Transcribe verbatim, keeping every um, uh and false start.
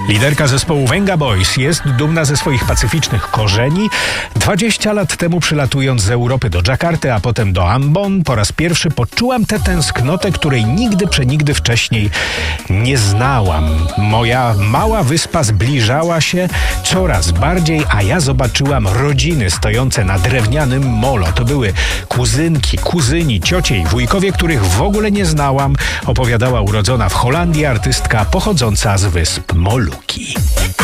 Liderka zespołu Venga Boys jest dumna ze swoich pacyficznych korzeni. dwadzieścia lat temu, przylatując z Europy do Dżakarty, a potem do Ambon, po raz pierwszy poczułam tę tęsknotę, której nigdy przenigdy wcześniej nie znałam. Moja mała wyspa zbliżała się coraz bardziej, a ja zobaczyłam rodziny stojące na drewnianym molo. To były kuzynki, kuzyni, ciocie i wujkowie, których w ogóle nie znałam, opowiadała urodzona w Holandii artystka pochodząca z wysp Moluki.